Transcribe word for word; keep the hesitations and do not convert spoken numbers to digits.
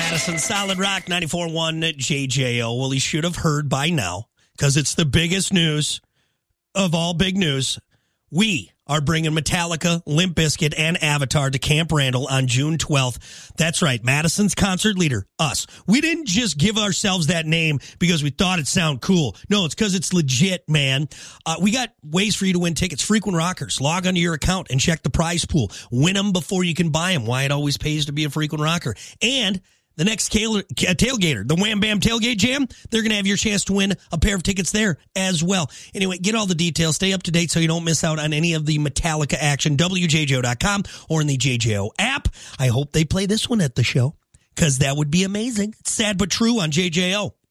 Madison, Solid Rock, ninety-four point one J J O. Well, he should have heard by now, because it's the biggest news of all big news. We are bringing Metallica, Limp Bizkit, and Avatar to Camp Randall on June twelfth. That's right, Madison's concert leader, us. We didn't just give ourselves that name because we thought it sounded cool. No, it's because it's legit, man. Uh, we got ways for you to win tickets. Frequent Rockers. Log onto your account and check the prize pool. Win them before you can buy them. Why it always pays to be a Frequent Rocker. And the next tailgater, the Wham Bam Tailgate Jam, they're going to have your chance to win a pair of tickets there as well. Anyway, get all the details. Stay up to date so you don't miss out on any of the Metallica action. W J J O dot com or in the J J O app. I hope they play this one at the show, because that would be amazing. It's sad but true on J J O.